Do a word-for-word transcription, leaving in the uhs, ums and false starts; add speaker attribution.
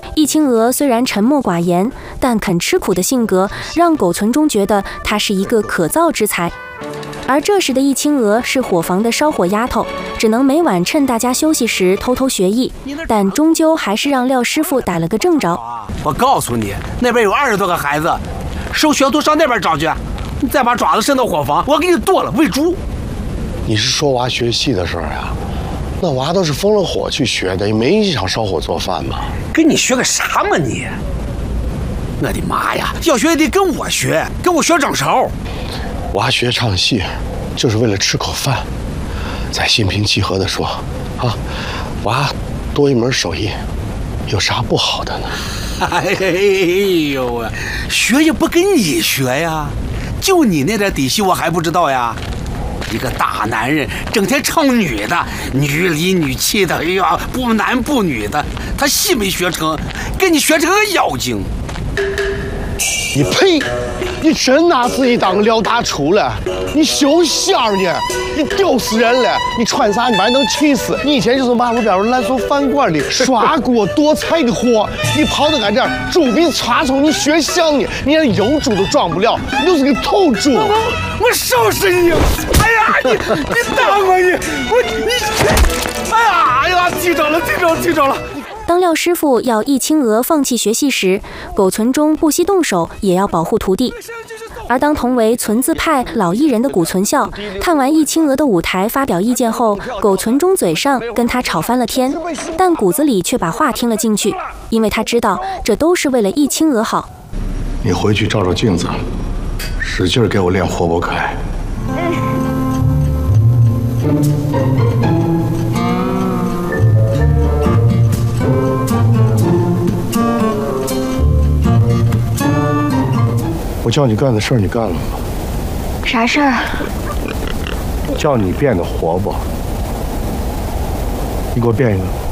Speaker 1: 易清娥虽然沉默寡言，但肯吃苦的性格让苟存中觉得她是一个可造之才。而这时的易清娥是伙房的烧火丫头，只能每晚趁大家休息时偷偷学艺，但终究还是让廖师傅逮了个正着。
Speaker 2: 我告诉你，那边有二十多个孩子，收学徒上那边找去。你再把爪子伸到伙房，我给你剁了喂猪。
Speaker 3: 你是说娃学戏的事儿呀？那娃都是封了火去学的，也没一场烧火做饭嘛。
Speaker 2: 跟你学个啥嘛你？我的妈呀！要学也得跟我学，跟我学掌勺。
Speaker 3: 娃学唱戏，就是为了吃口饭。再心平气和地说，啊，娃多一门手艺，有啥不好的呢？
Speaker 2: 哎呦啊，学也不跟你学呀，就你那点底细我还不知道呀。一个大男人整天唱女的，女里女气的，哎呀，不男不女的，他戏没学成，跟你学成个妖精。
Speaker 3: 你呸！你真拿自己当个廖大厨了？你修仙呢？你丢死人了！你穿啥你把人能气死？你以前就是马路边烂熟饭馆里刷锅剁菜的货，你跑到俺这儿猪鼻插葱，你学像呢？你连油猪都装不了，你就是个土猪！
Speaker 2: 我我收拾你！哎呀，你你打我你我你！哎呀哎呀，记着了记着了记着了！
Speaker 1: 当廖师傅要易清娥放弃学戏时，苟存中不惜动手也要保护徒弟。而当同为存字派老艺人的古存孝看完易清娥的舞台发表意见后，苟存中嘴上跟他吵翻了天，但骨子里却把话听了进去，因为他知道这都是为了易清娥好。
Speaker 3: 你回去照照镜子，使劲给我练活泼可爱。我叫你干的事儿，你干了吗？
Speaker 4: 啥事儿？
Speaker 3: 叫你变得活泼，你给我变一个。